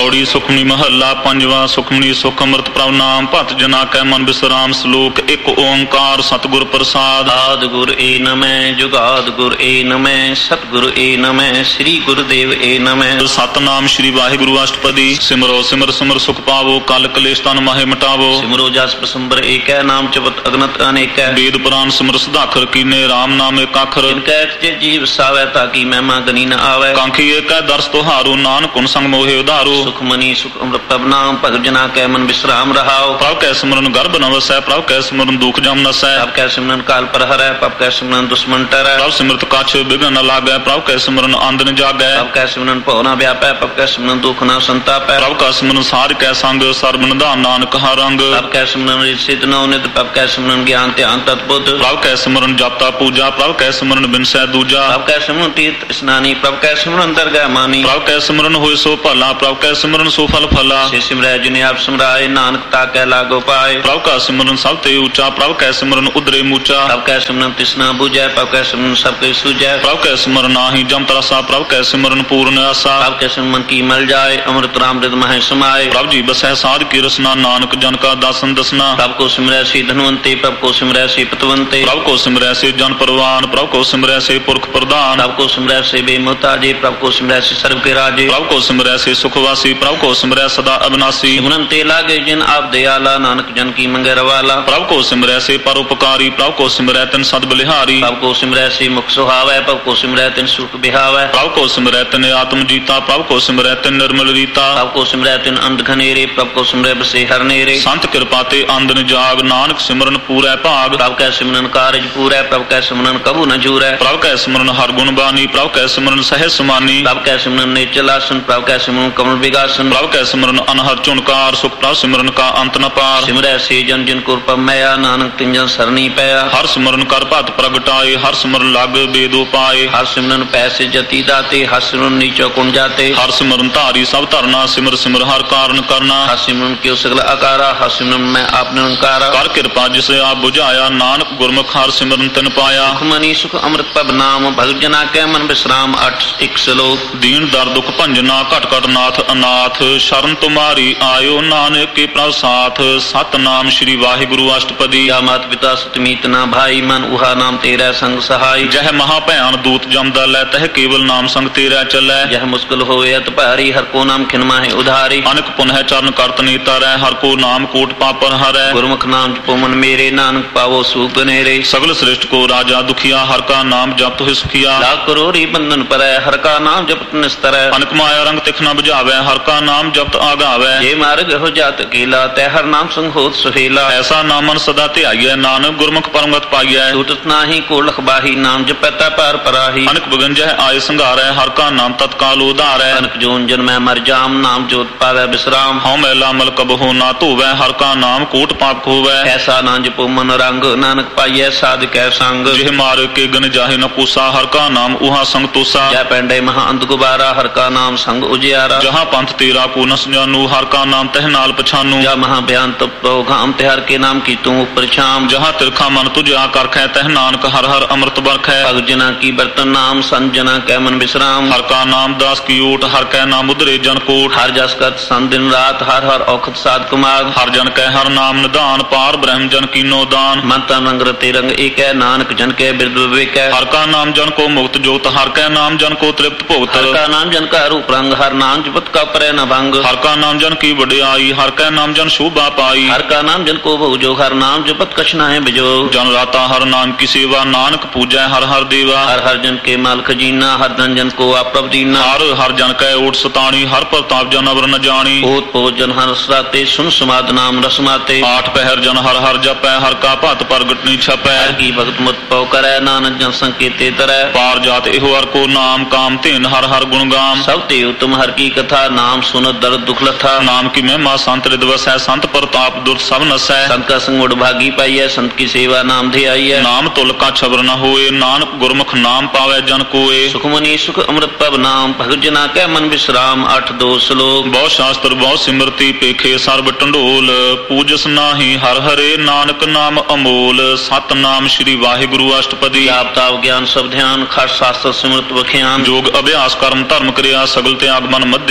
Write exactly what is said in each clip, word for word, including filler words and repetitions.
पौड़ी सुखमनी महला पंजवा सुखमनी सुख अमृत प्रभ नाम भत जना कै मन विश्राम श्लोक एक ओंकार सतगुर प्रसाद। आदि गुर ए नमः जुगाद गुर ए नमः सतगुरु ए नमः श्री गुरुदेव ए नमः। सतनाम श्री वाहिगुरु अष्टपदी सिमरो सिमर सिमर सुख पावो कल कलेश तन माहे मिटावो। सिमरो जस प्रसंबर एक नाम जपत अगनत अनेक वेद पुराण सिमर सदाखर कीने राम नाम एक अखर। इनका जीव सावै ताकि महिमा गनी न आवे। कांखी एक दर्श तोहारो नानक कुन संग मोहे उधारो। सुखमनी सुख अमृत प्रभ नाम भगत जना कै मन विश्राम रहाओ। प्रभ कै सिमरन गर्भ न वसै प्रभ कै सिमरन दुख जम नसै। प्रभ कै सिमरन काल पर हरै प्रभ कै सिमरन दुश्मन टरै। प्रभ सिमरत कछ बिघ्न न लागै प्रभ कै सिमरन आंद न जागै। प्रभ कै सिमरन भव न व्यापै प्रभ कै सिमरन दुख न संतापै। प्रभ का सिमरन सार कै संग सर्ब निधान नानक हर रंग। प्रभ कै सिमरन सिद्ध नवनित प्रभ कै सिमरन ज्ञान ध्यान तत्बुद्ध। प्रभ कै सिमरन जपता पूजा प्रभ कै सिमरन बिनसै दूजा। प्रभ कै सिमरन तीर्थ स्नानी प्रभ कै सिमरन दरगाह मानी। प्रभ कै सिमरन होय सो भला प्रभ कै सिमरन सो फल फला। से सिमरै जिने आप सिमराए नानक ताकै लागो पाए। प्रभ का सिमरन सब ते ऊंचा प्रभ कै सिमरन उदरे मूचा। प्रभ कै सिमरन तिसना बुझै प्रभ कै सिमरन सब के सूझै। प्रभ कै सिमरन नाहि जम तरसा प्रभ कै सिमरन पूर्ण आसा। प्रभ कै सिमरन की मल जाए अमृत राम हृदय मह समाए। प्रभ जी बसै साध की रसना नानक जन का दासन दसना। प्रभ को सिमरै से धनवंते प्रभ को सिमरै से पतवंते। प्रभ को सिमरै से जन परवान प्रभ को सिमरै से पुरख प्रधान। प्रभ को सिमरै से बेमुहताजे प्रभ को सिमरै से सर्व के राजे। प्रभ को सिमरै से सुखवासी प्रभ को सिमरै सदा अविनाशी। सिमरन ते लागे जिन आप दयाला नानक जन की मंगे रवाला। प्रभ को सिमरै से परोपकारी प्रभ को सिमरै तिन सद बलिहारी। प्रभ को सिमरै से मुख सुहावै प्रभ को सिमरै तिन सुख बिहावै। प्रभ को सिमरै तिन आत्म जीता प्रभ को सिमरै तिन निर्मल रीता। प्रभ को सिमरै तिन अंध घनेरे प्रभ को सिमरै बसे हर नेरे। संत कृपा ते आंदन जाग नानक सिमरन पूरै भाग। प्रभ कै सिमरन कारज पूरै प्रभ कै सिमरन कबू न जूरै। प्रभ कै सिमरन हर गुण बानी प्रभ कै सिमरन सहज समानी। प्रभ कै सिमरन नेचल आसन प्रभ कै सिमरन कमल विगासन। प्रभ कै सिमरन अनहद चुनकार सुख प्रभ सिमरन का अंत न पार। सिमरै से जन जिन को पमया नानक तिन जन सरनी पया। हर सिमरन कर भत प्रगटाए हर सिमरन लाग बेदो पाए। हर सिमरन पैसे जति दाते हर सिमरन नीचो कुण जाते। हर सिमरन धारी सब धरना सिमर सिमर हर कारण करना। हर सिमरन क्यों सगल आकारा हर सिमरन मैं आप निरंकारा। कर कृपा जिसे आप बुझाया नानक गुरमुख हर सिमरन तिन पाया। सुखमनी सुख अमृत प्रभ नाम भगत जना कै मन विश्राम अठ एक श्लोक। दीन दर दुख भंजना घट घट नाथ अनाथ शरण तुम्हारी आयो नानक के प्रभ साथ। सतनाम श्री वाहिगुरु अष्टपदी। या मात पिता सतमीत ना भाई मन उहा नाम तेरा संग सहाय। जह महाभयान दूत जमदा लै तह केवल नाम संग तेरा चलै। जह मुश्किल होए अत भारी हर को नाम खिनमा है उधारी। अनक पुनः चरण करत नीता रै हर को नाम कोट पापर हरै। गुरमुख नाम जपो मन मेरे नानक पावो सुख नेरे। सगल श्रेष्ठ को राजा दुखिया हर का नाम जप तो सुखिया। लाख करोड़ी बंधन परै हर का नाम जपत निस्तरै। अनक माया रंग तिख न बुझावै हर का नाम जपत आगावै। ये मार्ग हो जात अकेला तै हर नाम संग होत सुहेला। ऐसा नामन सदा ध्याइयै नानक गुरमुख परमगत पाइयै। छूटत नाहि को लखबाही नाम जपैता पार पराही। अनक बिगंजह आय संघारै हर का नाम तत्काल उधारै। अनक जोन जन्मै मर जाम नाम जोत पावै विश्राम। हौ मैला मल कबहु ना धोवै हर का नाम कूट पाप खोवै। ऐसा नाम जपो मन रंग नानक पाइयै साध कै संग। जिह मार के गन जाहि न पूसा हर का नाम उहा संग तोसा। जय पैंडे महा अंध गुबारा हर का नाम संग उजियारा। जहाँ पंथ तेरा को नस जानू हर का नाम तह नाल पछानू। जा महा बयान तप घाम तिहार के नाम की तू ऊपर छाम। जहाँ तिरखा मन तुझ आकरखै तह नानक हर हर अमृत बरखै। भगत जना की बर्तन नाम संत जना कै मन विश्राम। हर का नाम दास की ओट हर कै नाम उदरे जन कोट। हर जस करत सन दिन रात हर हर औखत साध कुमार। हर जन कै हर नाम निदान पार ब्रह्म जन की नो दान। मन तन रंग रते रंग एक है नानक जन के बिरद विवेक है। हर का नाम जन को मुक्त जोत हर कै नाम जन को तृप्त भुगत। हर का नाम जन का रूप रंग हर नाम जपत का परै न भंग। हर का नाम जन की वडियाई हर कै नाम जन शोभा पाई। हर का नाम जन को भोजो हर नाम जपत कछ नाहि बिजो। जन राता हर नाम की सेवा नानक पूजै हर हर देवा। हर हर जन के माल खजीना हर धन जन को आप दीना। हर हर जन कै ओट सताणी हर प्रताप जन अवर न जानी। ओत पोत जन हर सराते सुन समाद नाम रसमाते। आठ पहर जन हर हर जपै हर का भत प्रगट नी छपै। हर की भगत मत पौ करै नानक जन संकेते तरै। पार जात एहो हर को नाम काम तेन हर हर गुण गाम। सब ते उत्तम हर की कथा नाम सुनत दर्द दुख लथा। नाम की महिमा संत रिदवस है संत प्रताप दुर् सब नसै। संत का संग भागी पाई है संत की सेवा नाम ध्याई है। नाम तुल का छबर न होए नानक गुरमुख नाम पावै जन कोए। सुखमनी सुख अमृत प्रभ नाम भगत जना कै मन विश्राम अठ दो श्लोक। बहुत शास्त्र बहुत सिमरती पेखे सर्ब टंडोल। पूजस नाही हर हरे नानक नाम अमोल। सत नाम श्री वाहिगुरु अष्टपदी। जाप ताप ज्ञान सब ध्यान खट शास्त्र सिमरत वख्यान। जोग अभ्यास कर्म धर्म क्रिया सगल त्याग मन मध्य फिरिया।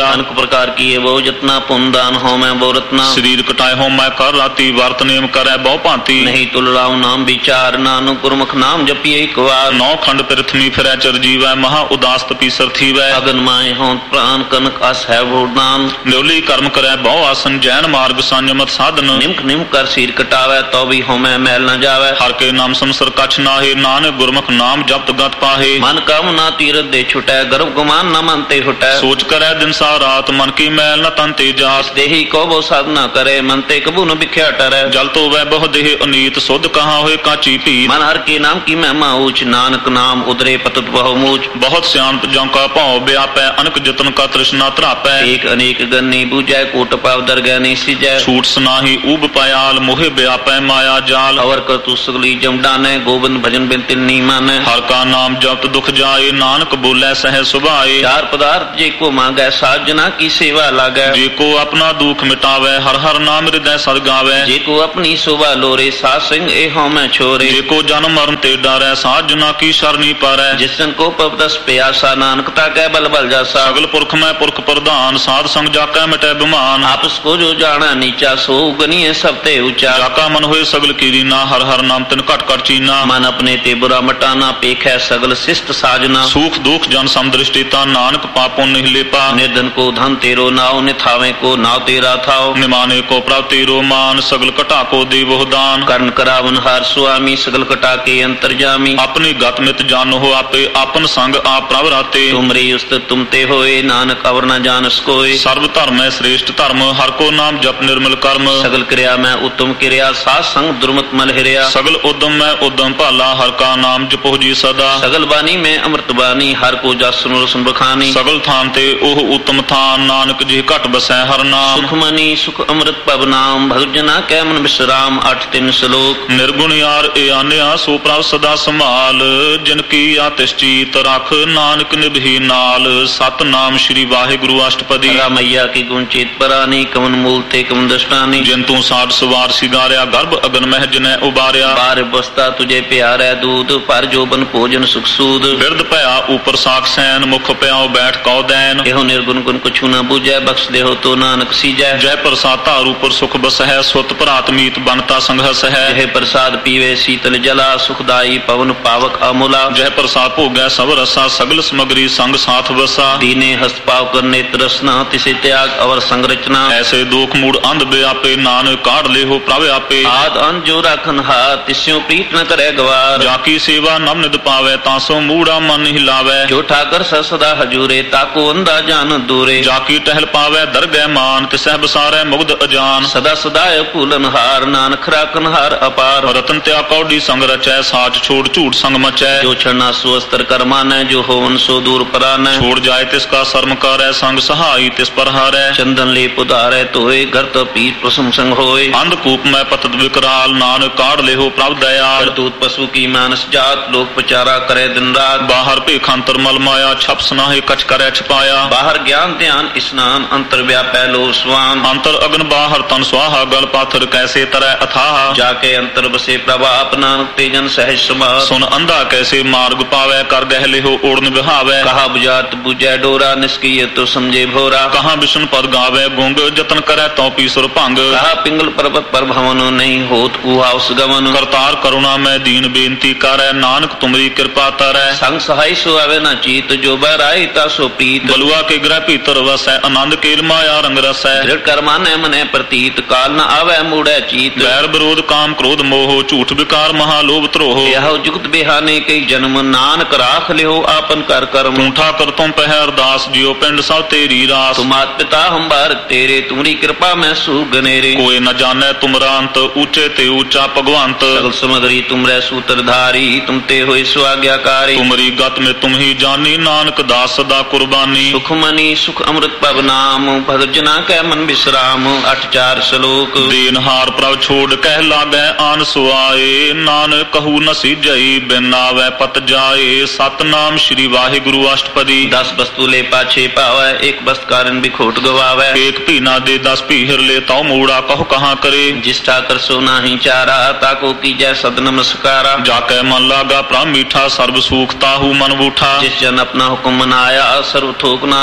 ਪਾਇਆ। अनेक प्रकार किए वो जतना पुन दान हो मैं वो रत्ना। ਸਰੀਰ ਕਟਾਏ ਹੋ ਮੈਂ ਕਰ ਰਾਤੀ ਵਰਤ ਨੇਮ ਕਰੈ ਬਹੁ ਭਾਂਤੀ। नहीं तुल राम नाम विचार नानक गुरमुख नाम जपिए एक बार। ਨੌ ਖੰਡ ਪ੍ਰਿਥਵੀ ਫਿਰੈ ਚਰ ਜੀਵੈ ਮਹਾ ਉਦਾਸ ਤਪੀਸਰ ਥੀਵੈ। अगन माए हों प्राण कनक अस है वोडान। ਨਿਉਲੀ ਕਰਮ ਕਰੈ ਬਹੁ ਆਸਨ ਜੈਨ ਮਾਰਗ ਸੰਜਮਤ ਸਾਧਨ। निमक निमक कर सिर कटावे तो भी हो मैं मैल न जावे। ਹਰ ਕੇ ਨਾਮ ਸੰਸਰ ਕਛ ਨਾਹੇ ਨਾਨਕ ਗੁਰਮੁਖ ਨਾਮ ਜਪਤ ਗਤ ਪਾਹੇ। मन कम ना तीरथ दे छुटै गर्भ गुमान न मनते हुटै। ਸੋਚ ਕਰੈ ਦਿਨ ਸਾ ਰਾਤ ਮਨ ਕੀ ਮੈਲ ਨ ਤਨ ਤੇ ਜਾਸ। देही को वो साधना करे मनते कबू न बिख्या टरै। ਜਲ ਤੋ ਵੈ ਬਹੁ ਦੇਹ ਅਨੀਤ ਸੁਧ ਕਹਾ ਹੋਏ ਕਾਚੀ ਭੀ। मन हर के नाम की महिमा ऊंच नानक नाम उदरे पतत बहु मूच। ਬਹੁਤ ਸਿਆਣਪ ਜਉ ਕਾ ਭਾਉ ਵਿਆਪੈ ਅਨਕ ਜਤਨ ਕਾ ਤ੍ਰਿਸ਼ਨਾ ਧਰਾਪੈ। एक अनेक गन्नी बूझै कोट पाव दरगह नहीं सिजै। ਛੂਟ ਸਨਾਹੀ ਊਬ ਪਾਇਆਲ ਮੋਹਿ ਵਿਆਪੈ ਮਾਇਆ ਜਾਲ। अवर कर तू सगली जम डानै गोबिंद भजन बिन तिल नी मानै। ਹਰ ਕਾ ਨਾਮ ਜਪਤ ਦੁਖ ਜਾਏ ਨਾਨਕ ਬੋਲੇ ਸਹਿ ਸੁਭਾਏ। चार पदार्थ जे को मांगै साजना की सेवा लागै। ਜੇ ਕੋ ਆਪਣਾ ਦੁਖ ਮਿਟਾਵੈ ਹਰ ਹਰ ਨਾਮ ਹਿਰਦੈ ਸਦ ਗਾਵੈ। जे को अपनी शोभा लोरे साध संग ए हों मैं छोरे। ਜੇ ਕੋ ਜਨਮ ਮਰਨ ਤੇ ਡਰੈ ਸਾਧ ਜਨਾ ਕੀ ਸ਼ਰਨੀ ਪਾਰੈ। जिस जन को पवदस प्यासा नानकता कै बल बल जासा। ਸਗਲ ਪੁਰਖ ਮੈਂ ਪੁਰਖ ਪ੍ਰਧਾਨ ਸਾਧ ਸੰਗ ਜਾ ਕੈ ਮਿਟੈ ਬਿਮਾਨ। आपस को जो जाना नीचा सो गनिए सब ते ऊंचा। ਜਾ ਕਾ ਮਨ ਹੋਏ ਸਗਲ ਕੀਰੀਨਾ ਹਰ ਹਰ ਨਾਮ ਤਿਨ ਘਟ ਘਟ ਚੀਨਾ। मन अपने ते बुरा मटाना पेख है सगल शिष्ट साजना। ਸੂਖ ਦੁਖ ਜਨ ਸਮਦ੍ਰਿਸ਼ਟੀ ਤਾ ਨਾਨਕ ਪਾਪੋ ਨਹੀਂ ਲੇਪਾ। निर्धन को धन तेरो नाव निथावे को नाव तेरा थाओ। ਨਿਮਾਨੇ ਕੋ ਪ੍ਰਭ ਤੇਰੋ ਮਾਨ ਸਗਲ ਘਟਾ ਕੋ ਦੇਵੋ ਦਾਨ। कर्ण करावन हार सुआमी सगल कटा के अंतर्जामी। ਆਪਣੀ ਗਤ ਮਿਤ ਜਾਨੋ ਆਪੇ ਆਪਨ ਸੰਗ ਆਪ ਪ੍ਰਭ ਰਾਤੇ। तुमरे उस्त तुम ते होए नानक अवर न जानस कोय। ਸਰਬ ਧਰਮ ਹੈ ਸ੍ਰੇਸ਼ਟ ਧਰਮ ਹਰ ਕੋ ਨਾਮ ਜਪ ਨਿਰਮਲ ਕਰਮ। सगल क्रिया में उत्तम क्रिया साध संग दुर्मत मल हिरिया। ਸਗਲ ਉਦਮ ਮੈਂ ਉਦਮ ਭਾਲਾ ਹਰ ਕਾ ਨਾਮ ਜਪੋ ਜੀ ਸਦਾ। सगल बानी में अमृत बानी हर को जस सुनो रसन बखानी। ਸਗਲ ਥਾਨ ਤੇ ਉਹ ਉਤਮ ਥਾਨ ਨਾਨਕ ਜੀ ਘਟ ਬਸੈ ਹਰ ਨਾਮ। सुख मनी सुख अमृत पब नाम भगजना कै मन विश्राम। अठ तीन श्लोक। ਨਿਰਗੁਣ ਯਾਰ ਏ ਆਨਿਆ ਸੋ ਪ੍ਰਭ ਸਦਾ ਸੰਭਾਲ। ਜਿਨ ਕੀ ਆਤਿਸ਼ ਚੀਤ ਰਖ ਨਾਨਕ ਨਿਭੀ ਨਾਲ। ਸਤਨਾਮ ਸ਼੍ਰੀ ਵਾਹਿਗੁਰੂ ਅਸ਼ਟਪਦੀ। मैया की गुण चेत परानी कमन मूल ते कमन दृष्टानी। ਜਿਨ ਤੂੰ ਸਾਡ ਸਵਾਰ ਸਿਗਾਰਿਆ ਗਰਭ ਅਗਨ ਮਹਿ ਜਿਨੈ ਉਬਾਰਿਆ। बार बस्ता तुझे प्यार है दूध पर जोबन भोजन सुख सूद। ਬਿਰਧ ਭਇਆ ਉਪਰ ਸਾਖ ਸੈਨ ਮੁਖ ਪਿਆਉ ਬੈਠ ਕਉ ਦੈਨ। एहो निर्गुण गुण कुछु न बूझै बख्श देहो तो नानक सीजै। ਜੈ ਪ੍ਰਸਾਦ ਧਾਰ ਉਪਰ ਸੁਖ ਬਸਹਿ ਸੁਤ ਭਰਾਤ ਮੀਤ ਬਨਤਾ ਸੰਘਸ ਹੈ। जय प्रसाद पीवे शीतल जला सुखदाई पवन पावक अमूला। ਜੈ ਪ੍ਰਸਾਦ ਭੋਗੈ ਸਭ ਰਸਾ ਸਗਲ ਸਮਗਰੀ ਸੰਗ ਸਾਥ ਵਸਾ। दीने हस्त पाव करने तरसना तिसे त्याग अवर संरचना। ਐਸੇ ਦੋਖ ਮੂੜ ਅੰਧ ਬਿਆਪੇ ਨਾਨਕ ਕਾਢ ਲੇਹੋ ਪ੍ਰਭ ਆਪੇ। आद अन जो राखन हाथ तिस्यों प्रीत न करे गवार। ਜਾ ਕੀ ਸੇਵਾ ਨਮ ਨਿਦ ਪਾਵੈ ਤਾਂ ਸੋ ਮੂੜਾ ਮਨ ਨਹੀਂ ਲਾਵੈ। जो ठाकर सदा हजूरे ताको अंदा जान दूरे। ਜਾ ਕੀ ਟਹਿਲ ਪਾਵੈ ਦਰਗਹਿ ਮਾਨ ਤਿਸਹਿ ਬਸਾਰੈ ਮੁਗਧ ਅਜਾਨ। सदा सदाय फूलन हार नानक राखन हार अपार। ਰਤਨ ਤਿਆ ਕੌਡੀ ਸੰਗ ਰਚੈ ਸਾਚ ਛੋੜ ਝੂਠ ਸੰਗ ਮਚੈ। जो छड़ना सुअस्त्र करमानै जो होवन सो दूर परानै। ਛੋੜ ਜਾਏ ਤਿਸ ਕਾ ਸਰਮ ਕਰੈ ਸੰਗ ਸਹਾਈ ਤਿਸ ਪਰ ਹਾਰੈ। चंदन ले पुधारै तोए घर तो पीर प्रसम संग होए। ਅੰਧ ਕੂਪ ਮੈਂ ਪਤਤ ਵਿਕਰਾਲ ਨਾਨਕ ਕਾਢ ਲੇਹੋ ਪ੍ਰਭ ਦਇਆਲ। करतूत पशु की मानस जात लोक प्रचारा करे दिन रात। ਬਾਹਰ ਭੇਖ ਅੰਤਰ ਮਲ ਮਾਇਆ ਛਪ ਸਨਾਹੇ ਕਛ ਕਰੈ ਛਪਾਇਆ। बाहर ज्ञान ध्यान स्नान अंतर व्यापै लो स्वान। ਅੰਤਰ ਅਗਨ ਬਾਹਰ ਤਨ ਸੁਆਹਾ ਗਲ ਪਾਥਰ ਕੈਸੇ ਤਰੈ ਅਥਾਹ। जाके अंतर बसे प्रभाप नानक तेजन सहज समास। ਸੁਨ ਅੰਧਾ ਕੈਸੇ ਮਾਰਗ ਪਾਵੈ ਕਰ ਗਹਿ ਲੇਹੋ ਓੜਨ ਵਿਹਾਵੈ। कहा बुझात बुझै डोरा निष्क्रिय तो समझे भोरा। ਕਹਾਂ ਵਿਸ਼ਨ ਪਦ ਗਾਵੈ ਗੁੰਗ ਜਤਨ ਕਰੈ ਤਉ ਪੀਸੁਰ ਭੰਗ। कहा पिंगल पर्वत पर भवन नहीं होत ऊहा उस गमन। ਕਰਤਾਰ ਕਰੁਣਾ ਮੈਂ ਦੀਨ ਬੇਨਤੀ ਕਰੈ ਨਾਨਕ ਤੁਮਰੀ ਕਿਰਪਾ ਤਰੈ। संग सहाय सो आवे न चीत जो बहराई ता सो प्रीत। ਬਲੂਆ ਕੇ ਗ੍ਰਹਿ ਭੀਤਰ ਵਸੈ ਆਨੰਦ ਕੇਲ ਮਾਇਆ ਰੰਗ ਰਸੈ। दृढ़ कर्माने मने प्रतीत काल न आवे मूढ़ै चीत। ਵੈਰ ਵਿਰੋਧ ਕਾਮ ਕ੍ਰੋਧ ਮੋਹ ਝੂਠ ਵਿਕਾਰ ਮਹਾ ਲੋਭ ਧਰੋਹ। यह जुगत बिहाने कई जन्म नानक राख लिहो आपन कर कर्म। ਤੂੰ ਕਰ ਤੁਮ ਪਹਿ ਅਰਦਾਸ ਜਿਉ ਪਿੰਡ ਸਭ ਤੇਰੀ ਰਾਸ। तुम मात पिता हम बारक तेरे तुमरी कृपा में सुगनेरे। ਕੋਈ ਨ ਜਾਣੈ ਤੁਮਰਾ ਅੰਤ ਊਚੇ ਤੇ ਊਚਾ ਭਗਵੰਤ। सगल समगरी तुमरे सूत्रधारी तुम ते होए सुआज्ञाकारी। ਤੁਮਰੀ ਗਤ ਮੇ ਤੁਮ ਹੀ ਜਾਨੀ ਨਾਨਕ ਦਾਸ ਸਦਾ ਕੁਰਬਾਨੀ। सुख मनी सुख अमृत पब नाम भगत जना कै मन विश्राम। अठ चार श्लोक। ਦੇਨਹਾਰ ਪ੍ਰਭ ਛੋੜ ਕਹਿ ਲਾਗੈ ਆਨ ਸੁਆਏ। ਨਾਨਕ ਕਹੂ ਨ ਸੀਜਈ ਬਿਨ ਆਵੈ ਪਤ ਜਾਏ। ਸਤਨਾਮ ਸ਼੍ਰੀ ਵਾਹਿਗੁਰੂ ਅਸ਼ਟਪਦੀ। दस वस्तु ले पाछे पावै एक वस्त कारण भी खोट गवावै। ਏਕ ਭੀ ਨਾ ਦੇ ਦਸ ਭੀਹਰ ਲੈ ਤਉ ਮੂੜਾ ਕਹੁ ਕਹਾਂ ਕਰੇ। जिस ठाकर सो नाही चारा ताको कीजै सद नमस्कारा। ਜਾ ਕੈ ਮਨ ਲਾਗਾ ਪ੍ਰਭ ਮੀਠਾ ਸਰਬ ਸੂਖ ਤਾਹੂ ਮਨ ਬੂਠਾ। जिस जन अपना हुक्म मनाया सर्व थोक नानक तिन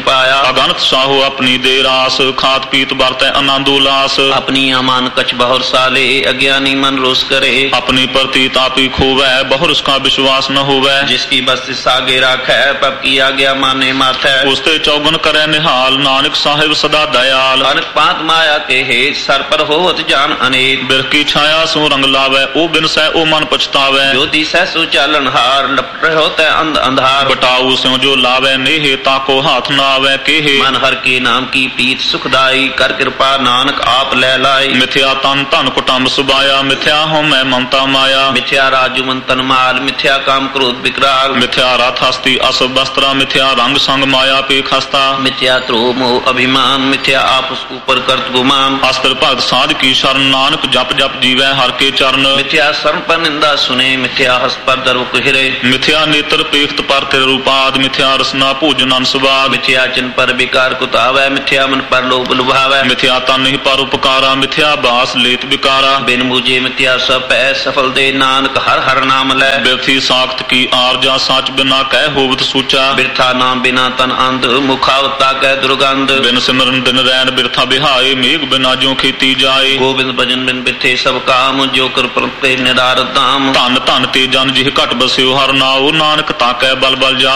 पाया। अगणत साहो अपनी दे रास खात पीत बरतै आनंद उल्लास। अपनी अमान कछ बहुर साले अज्ञानी मन रोस करे। अपनी प्रति तापी खोवै बहुर उसका विश्वास न होवै। जिसकी बस्ती सागे राखै पब की आज्ञा माने माथै। उसते चौगन करे निहाल नानक साहिब सदा दयाल। अनक पात माया के हेत सर पर होवत जान अनेक। बिरख की छाया सो रंग लावै ओ बिन सै ओ मन पछतावै। जो दिसै सो चालन हार लपट होता अंध अंधार। बटाऊ स्यों जो लावै नेहे ताको हाथ न आवै केहे। मन हर के नाम की पीत सुखदाई कर कृपा नानक आप ले लाई। मिथ्या तन धन कुटुंब सुबाया मिथ्या हो मैं ममता माया। मिथ्या राजू मन तन माल मिथ्या काम क्रोध विकराल। मिथ्या रथ हस्ती असुभ वस्त्रा मिथ्या रंग संग माया पे खस्ता। मिथ्या त्रोह मोह अभिमान मिथ्या आपस ऊपर करत गुमान। अस्त्र भगत साध की शरण नानक जप जप जीवै हर के चरण। मिथ्या शरण पर निंदा सुने मिथ्या हस पर दरुक हिरे। मिथ्या नेत्र पेख्त पर तिर रूपाद मिथ्या रसना भोजन अनसवाद। मिथ्या चिन पर विकार कुतावै मिथ्या मन पर लोभ लुभावै। मिथ्या तन ही पर उपकारा मिथ्या बास लेत विकारा। बिन मुझे मिथ्या सब पै सफल दे नानक हर हर नाम लै। बिरथी साख्त की आरजा साच बिना कह होवत सूचा। बिरथा नाम बिना तन अंध मुखावता कह दुर्गंध। बिन सिमरन दिन रैन बिरथा बिहाए मेघ बिना जो खेती जाए। गोविंद भजन बिन बिरथे सब काम जो कर प्रते निरार दाम। धन धन ते जन जिह घट बस्यो हर नाउ नानक ताकै बल बल जा।